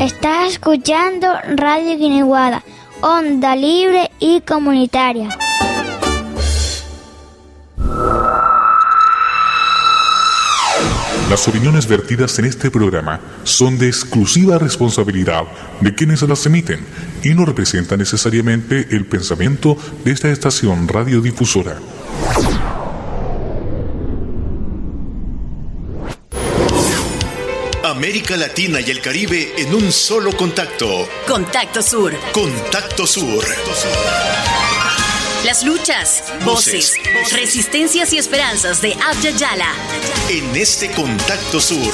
Estás escuchando Radio Guineguada, onda libre y comunitaria. Las opiniones vertidas en este programa son de exclusiva responsabilidad de quienes las emiten y no representan necesariamente el pensamiento de esta estación radiodifusora. América Latina y el Caribe en un solo contacto. Contacto Sur. Contacto Sur. Las luchas, voces, resistencias y esperanzas de Abya Yala. En este Contacto Sur.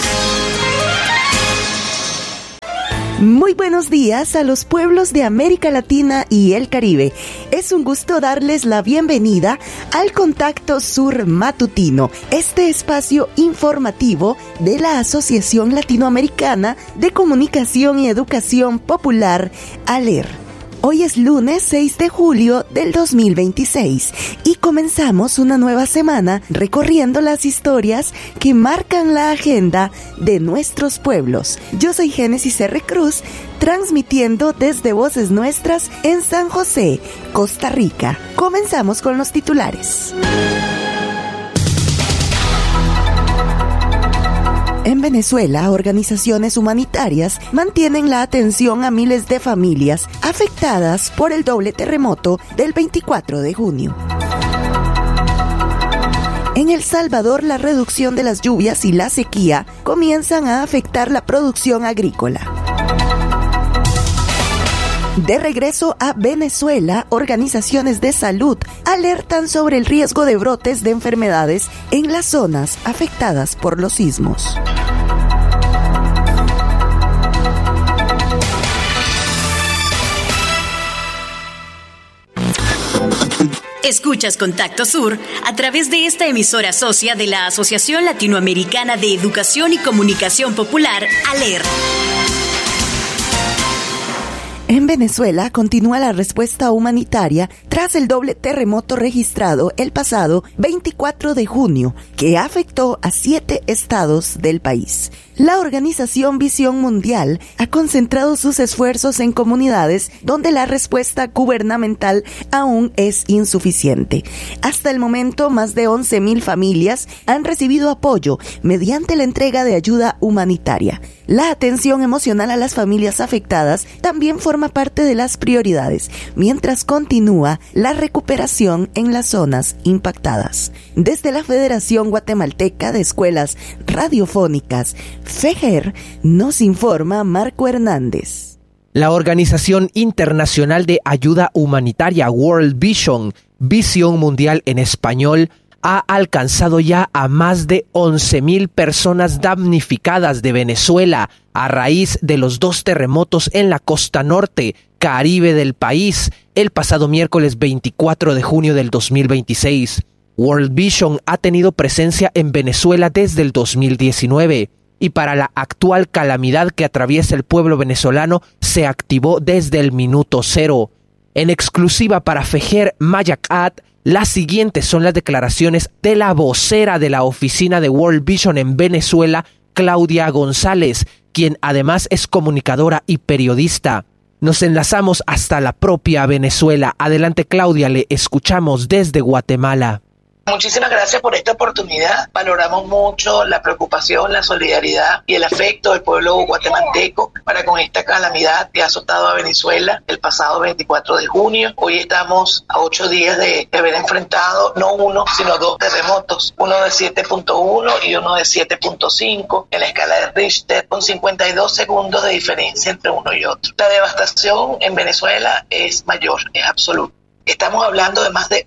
Muy buenos días a los pueblos de América Latina y el Caribe. Es un gusto darles la bienvenida al Contacto Sur Matutino, este espacio informativo de la Asociación Latinoamericana de Comunicación y Educación Popular, ALER. Hoy es lunes 6 de julio del 2026 y comenzamos una nueva semana recorriendo las historias que marcan la agenda de nuestros pueblos. Yo soy Génesis R. Cruz, transmitiendo desde Voces Nuestras en San José, Costa Rica. Comenzamos con los titulares. En Venezuela, organizaciones humanitarias mantienen la atención a miles de familias afectadas por el doble terremoto del 24 de junio. En El Salvador, la reducción de las lluvias y la sequía comienzan a afectar la producción agrícola. De regreso a Venezuela, organizaciones de salud alertan sobre el riesgo de brotes de enfermedades en las zonas afectadas por los sismos. Escuchas Contacto Sur a través de esta emisora socia de la Asociación Latinoamericana de Educación y Comunicación Popular, ALER. En Venezuela continúa la respuesta humanitaria tras el doble terremoto registrado el pasado 24 de junio, que afectó a 7 estados del país. La organización Visión Mundial ha concentrado sus esfuerzos en comunidades donde la respuesta gubernamental aún es insuficiente. Hasta el momento, más de 11,000 familias han recibido apoyo mediante la entrega de ayuda humanitaria. La atención emocional a las familias afectadas también forma parte de las prioridades, mientras continúa la recuperación en las zonas impactadas. Desde la Federación Guatemalteca de Escuelas Radiofónicas, FEGER, nos informa Marco Hernández. La Organización Internacional de Ayuda Humanitaria World Vision, Visión Mundial en español, ha alcanzado ya a más de 11,000 personas damnificadas de Venezuela a raíz de los 2 terremotos en la costa norte, Caribe del país, el pasado miércoles 24 de junio del 2026. World Vision ha tenido presencia en Venezuela desde el 2019 y para la actual calamidad que atraviesa el pueblo venezolano se activó desde el minuto cero. En exclusiva para FEGER Mayacat, las siguientes son las declaraciones de la vocera de la oficina de World Vision en Venezuela, Claudia González, quien además es comunicadora y periodista. Nos enlazamos hasta la propia Venezuela. Adelante, Claudia, le escuchamos desde Guatemala. Muchísimas gracias por esta oportunidad. Valoramos mucho la preocupación, la solidaridad y el afecto del pueblo guatemalteco para con esta calamidad que ha azotado a Venezuela el pasado 24 de junio. Hoy estamos a 8 días de haber enfrentado no uno, sino 2 terremotos, uno de 7.1 y uno de 7.5 en la escala de Richter, con 52 segundos de diferencia entre uno y otro. La devastación en Venezuela es mayor, es absoluta. Estamos hablando de más de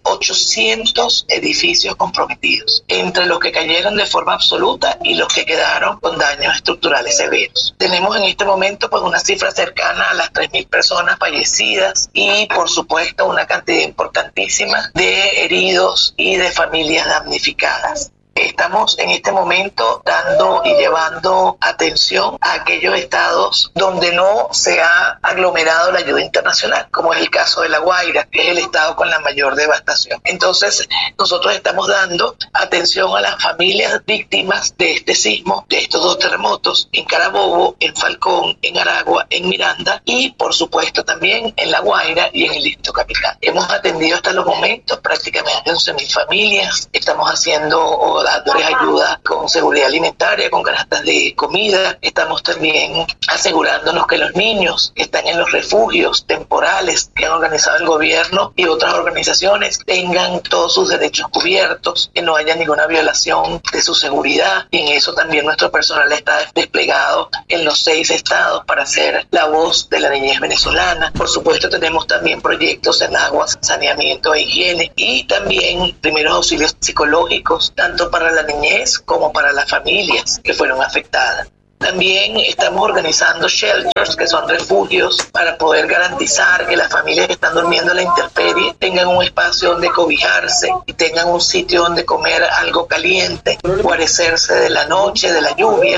800 edificios comprometidos, entre los que cayeron de forma absoluta y los que quedaron con daños estructurales severos. Tenemos en este momento una cifra cercana a las 3,000 personas fallecidas y, por supuesto, una cantidad importantísima de heridos y de familias damnificadas. Estamos en este momento dando y llevando atención a aquellos estados donde no se ha aglomerado la ayuda internacional, como es el caso de La Guaira, que es el estado con la mayor devastación. Entonces, nosotros estamos dando atención a las familias víctimas de este sismo, de estos dos terremotos, en Carabobo, en Falcón, en Aragua, en Miranda y, por supuesto, también en La Guaira y en el Distrito Capital. Hemos atendido hasta los momentos prácticamente 11.000 familias. Estamos haciendo o dándoles ayuda con seguridad alimentaria, con canastas de comida. Estamos también asegurándonos que los niños que están en los refugios temporales que han organizado el gobierno y otras organizaciones tengan todos sus derechos cubiertos, que no haya ninguna violación de su seguridad. Y en eso también nuestro personal está desplegado en los 6 estados para ser la voz de la niñez venezolana. Por supuesto, tenemos también proyectos en aguas, saneamiento e higiene y también primeros auxilios psicológicos, tanto para la niñez como para las familias que fueron afectadas. También estamos organizando shelters, que son refugios, para poder garantizar que las familias que están durmiendo en la intemperie tengan un espacio donde cobijarse y tengan un sitio donde comer algo caliente, guarecerse de la noche, de la lluvia.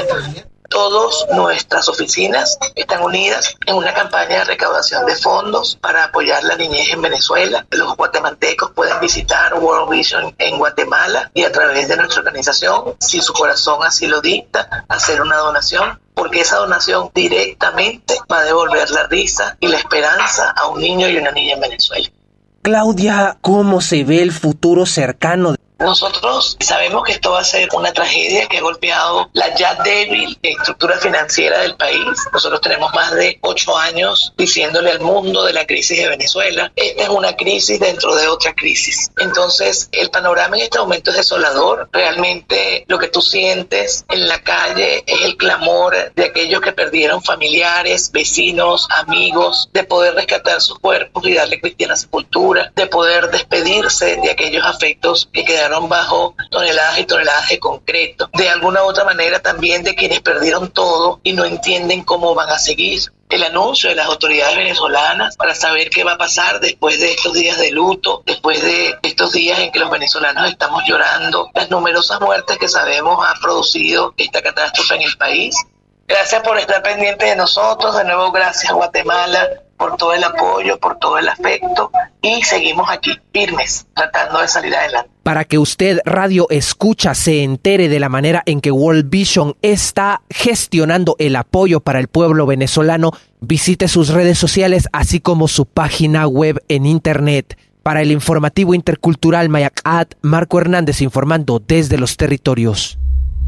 Todas nuestras oficinas están unidas en una campaña de recaudación de fondos para apoyar la niñez en Venezuela. Los guatemaltecos pueden visitar World Vision en Guatemala y a través de nuestra organización, si su corazón así lo dicta, hacer una donación, porque esa donación directamente va a devolver la risa y la esperanza a un niño y una niña en Venezuela. Claudia, ¿cómo se ve el futuro cercano? Nosotros sabemos que esto va a ser una tragedia que ha golpeado la ya débil estructura financiera del país. Nosotros tenemos más de 8 años diciéndole al mundo de la crisis de Venezuela. Esta es una crisis dentro de otra crisis. Entonces, el panorama en este momento es desolador. Realmente lo que tú sientes en la calle es el clamor de aquellos que perdieron familiares, vecinos, amigos, de poder rescatar sus cuerpos y darle cristiana sepultura, de poder despedirse de aquellos afectos que quedaron bajo toneladas y toneladas de concreto, de alguna u otra manera también de quienes perdieron todo y no entienden cómo van a seguir. El anuncio de las autoridades venezolanas para saber qué va a pasar después de estos días de luto, después de estos días en que los venezolanos estamos llorando las numerosas muertes que sabemos ha producido esta catástrofe en el país. Gracias por estar pendientes de nosotros. De nuevo, gracias Guatemala por todo el apoyo, por todo el afecto y seguimos aquí firmes tratando de salir adelante. Para que usted, Radio Escucha, se entere de la manera en que World Vision está gestionando el apoyo para el pueblo venezolano, visite sus redes sociales así como su página web en internet. Para el informativo intercultural Mayacat, Marco Hernández informando desde los territorios.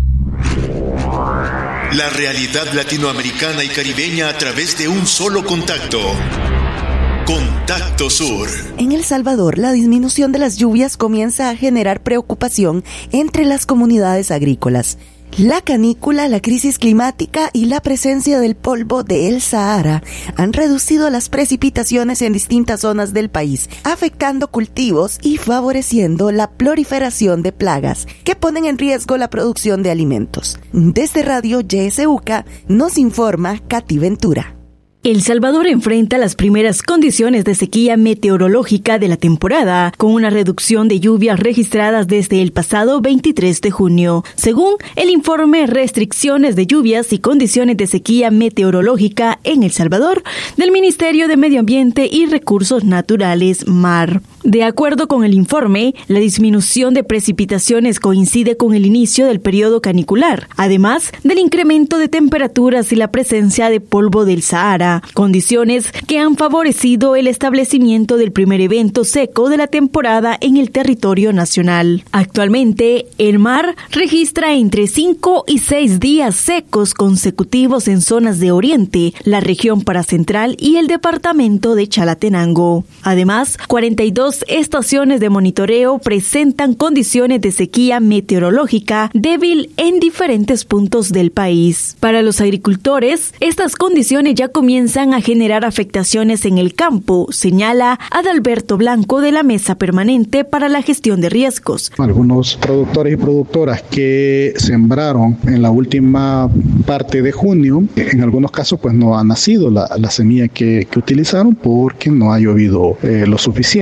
La realidad latinoamericana y caribeña a través de un solo contacto. Contacto Sur. En El Salvador, la disminución de las lluvias comienza a generar preocupación entre las comunidades agrícolas. La canícula, la crisis climática y la presencia del polvo del Sahara han reducido las precipitaciones en distintas zonas del país, afectando cultivos y favoreciendo la proliferación de plagas que ponen en riesgo la producción de alimentos. Desde Radio YSUCA nos informa Katy Ventura. El Salvador enfrenta las primeras condiciones de sequía meteorológica de la temporada, con una reducción de lluvias registradas desde el pasado 23 de junio. Según el informe Restricciones de lluvias y condiciones de sequía meteorológica en El Salvador, del Ministerio de Medio Ambiente y Recursos Naturales, MAR. De acuerdo con el informe, la disminución de precipitaciones coincide con el inicio del periodo canicular, además del incremento de temperaturas y la presencia de polvo del Sahara, condiciones que han favorecido el establecimiento del primer evento seco de la temporada en el territorio nacional. Actualmente, el MAR registra entre 5 y 6 días secos consecutivos en zonas de Oriente, la región paracentral y el departamento de Chalatenango. Además, 42 estaciones de monitoreo presentan condiciones de sequía meteorológica débil en diferentes puntos del país. Para los agricultores, estas condiciones ya comienzan a generar afectaciones en el campo, señala Adalberto Blanco de la Mesa Permanente para la Gestión de Riesgos. Algunos productores y productoras que sembraron en la última parte de junio, en algunos casos pues no ha nacido la semilla que utilizaron porque no ha llovido lo suficiente.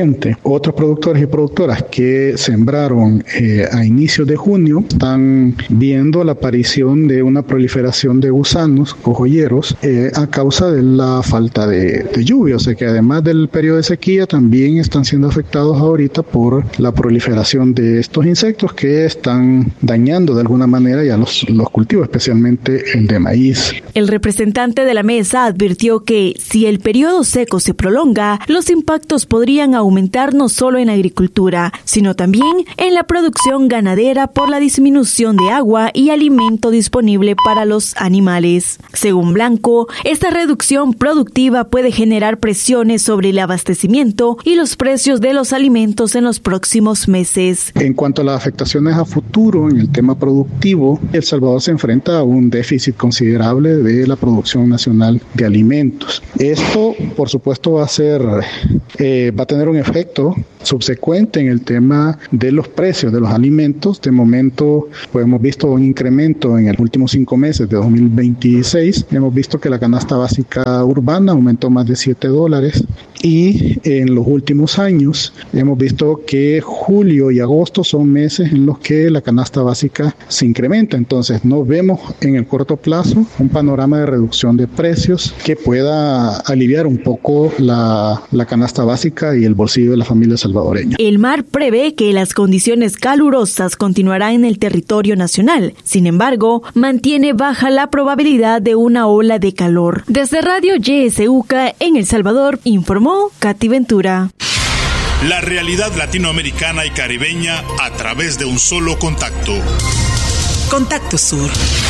Otros productores y productoras que sembraron a inicios de junio están viendo la aparición de una proliferación de gusanos o joyeros a causa de la falta de lluvia. O sea que además del periodo de sequía también están siendo afectados ahorita por la proliferación de estos insectos que están dañando de alguna manera ya los cultivos, especialmente el de maíz. El representante de la mesa advirtió que si el periodo seco se prolonga, los impactos podrían aumentar no solo en agricultura, sino también en la producción ganadera por la disminución de agua y alimento disponible para los animales. Según Blanco, esta reducción productiva puede generar presiones sobre el abastecimiento y los precios de los alimentos en los próximos meses. En cuanto a las afectaciones a futuro en el tema productivo, El Salvador se enfrenta a un déficit considerable de la producción nacional de alimentos. Esto, por supuesto, va a tener un efecto subsecuente en el tema de los precios de los alimentos. De momento, pues hemos visto un incremento en los últimos 5 meses de 2026. Hemos visto que la canasta básica urbana aumentó más de $7 y en los últimos años hemos visto que julio y agosto son meses en los que la canasta básica se incrementa. Entonces, no vemos en el corto plazo un panorama de reducción de precios que pueda aliviar un poco la canasta básica y el bolsillo de la familia salvadoreña. El MAR prevé que las condiciones calurosas continuarán en el territorio nacional. Sin embargo, mantiene baja la probabilidad de una ola de calor. Desde Radio YSUCA en El Salvador, informó Katy Ventura. La realidad latinoamericana y caribeña a través de un solo contacto. Contacto Sur.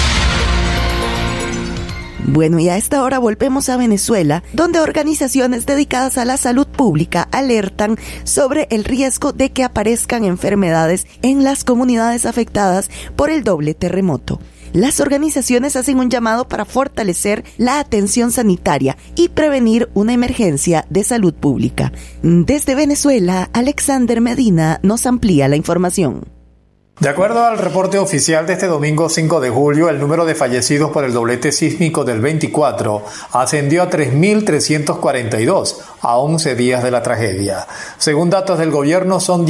Bueno, y a esta hora volvemos a Venezuela, donde organizaciones dedicadas a la salud pública alertan sobre el riesgo de que aparezcan enfermedades en las comunidades afectadas por el doble terremoto. Las organizaciones hacen un llamado para fortalecer la atención sanitaria y prevenir una emergencia de salud pública. Desde Venezuela, Alexander Medina nos amplía la información. De acuerdo al reporte oficial de este domingo 5 de julio, el número de fallecidos por el doblete sísmico del 24 ascendió a 3.342 a 11 días de la tragedia. Según datos del gobierno, son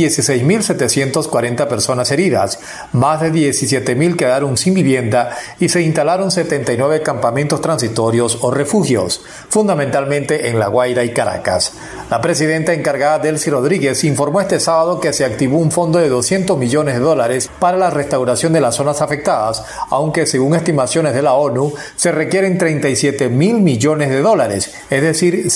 16.740 personas heridas, más de 17.000 quedaron sin vivienda y se instalaron 79 campamentos transitorios o refugios, fundamentalmente en La Guaira y Caracas. La presidenta encargada, Delcy Rodríguez, informó este sábado que se activó un fondo de $200 millones para la restauración de las zonas afectadas, aunque según estimaciones de la ONU se requieren $37.000 millones, es decir,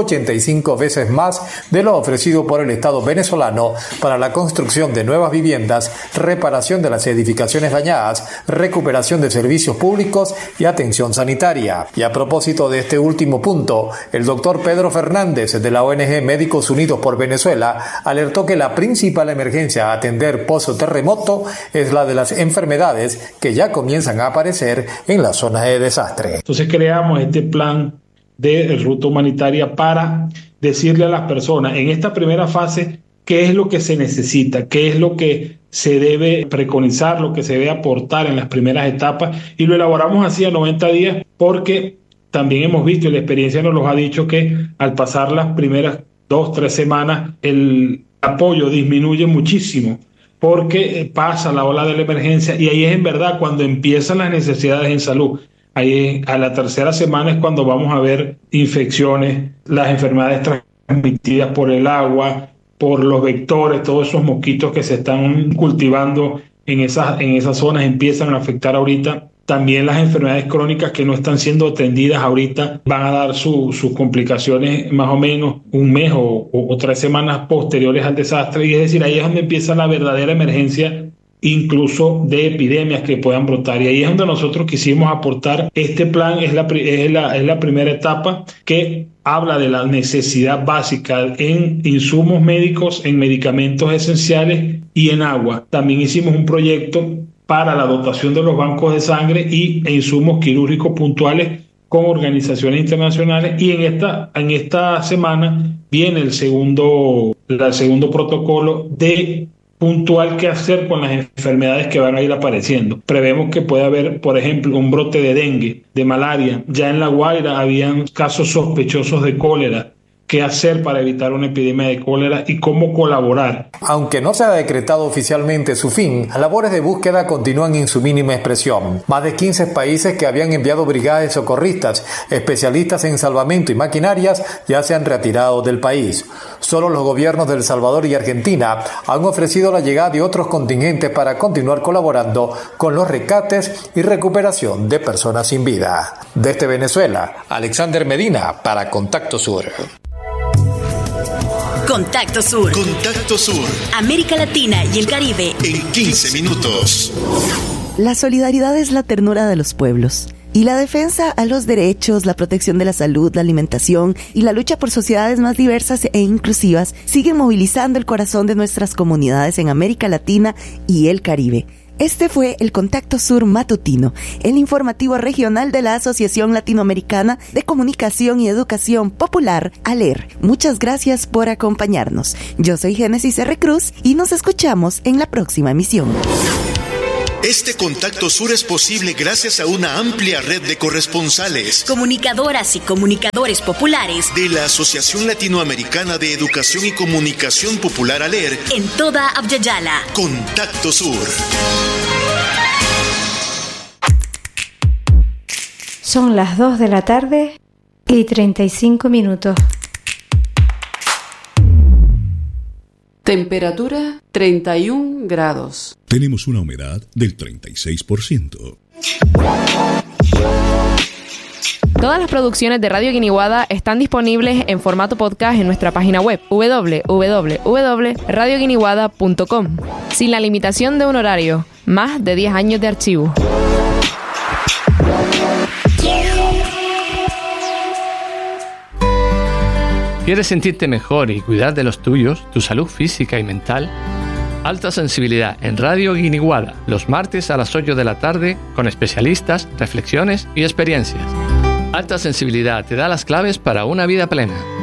185 veces más de lo ofrecido por el Estado venezolano para la construcción de nuevas viviendas, reparación de las edificaciones dañadas, recuperación de servicios públicos y atención sanitaria. Y a propósito de este último punto, el doctor Pedro Fernández de la ONG Médicos Unidos por Venezuela alertó que la principal emergencia a atender post-terremoto es la de las enfermedades que ya comienzan a aparecer en las zonas de desastre. Entonces creamos este plan de ruta humanitaria para decirle a las personas en esta primera fase qué es lo que se necesita, qué es lo que se debe preconizar, lo que se debe aportar en las primeras etapas, y lo elaboramos así a 90 días porque también hemos visto y la experiencia nos lo ha dicho que al pasar las primeras 2-3 semanas el apoyo disminuye muchísimo, porque pasa la ola de la emergencia y ahí es en verdad cuando empiezan las necesidades en salud. Ahí a la tercera semana es cuando vamos a ver infecciones, las enfermedades transmitidas por el agua, por los vectores, todos esos mosquitos que se están cultivando en esas zonas empiezan a afectar ahorita. También las enfermedades crónicas que no están siendo atendidas ahorita van a dar sus complicaciones más o menos un mes o 3 semanas posteriores al desastre. Y es decir, ahí es donde empieza la verdadera emergencia, incluso de epidemias que puedan brotar. Y ahí es donde nosotros quisimos aportar. Este plan es la primera etapa que habla de la necesidad básica en insumos médicos, en medicamentos esenciales y en agua. También hicimos un proyecto para la dotación de los bancos de sangre e insumos quirúrgicos puntuales con organizaciones internacionales, y en esta semana viene el segundo protocolo de puntual qué hacer con las enfermedades que van a ir apareciendo. Prevemos que puede haber, por ejemplo, un brote de dengue, de malaria. Ya en La Guaira habían casos sospechosos de cólera qué hacer para evitar una epidemia de cólera y cómo colaborar. Aunque no se ha decretado oficialmente su fin, las labores de búsqueda continúan en su mínima expresión. Más de 15 países que habían enviado brigadas de socorristas, especialistas en salvamento y maquinarias, ya se han retirado del país. Solo los gobiernos de El Salvador y Argentina han ofrecido la llegada de otros contingentes para continuar colaborando con los rescates y recuperación de personas sin vida. Desde Venezuela, Alexander Medina para Contacto Sur. Contacto Sur. Contacto Sur. América Latina y el Caribe. En 15 minutos. La solidaridad es la ternura de los pueblos. Y la defensa a los derechos, la protección de la salud, la alimentación y la lucha por sociedades más diversas e inclusivas siguen movilizando el corazón de nuestras comunidades en América Latina y el Caribe. Este fue el Contacto Sur Matutino, el informativo regional de la Asociación Latinoamericana de Comunicación y Educación Popular, ALER. Muchas gracias por acompañarnos. Yo soy Génesis R. Cruz y nos escuchamos en la próxima emisión. Este Contacto Sur es posible gracias a una amplia red de corresponsales, comunicadoras y comunicadores populares de la Asociación Latinoamericana de Educación y Comunicación Popular ALER en toda Abya-Yala. Contacto Sur. Son las 2 de la tarde y 35 minutos. Temperatura 31 grados. Tenemos una humedad del 36%. Todas las producciones de Radio Guiniguada están disponibles en formato podcast en nuestra página web www.radioguiniguada.com, sin la limitación de un horario, más de 10 años de archivo. ¿Quieres sentirte mejor y cuidar de los tuyos, tu salud física y mental? Alta Sensibilidad en Radio Guiniguada, los martes a las 8 de la tarde, con especialistas, reflexiones y experiencias. Alta Sensibilidad te da las claves para una vida plena.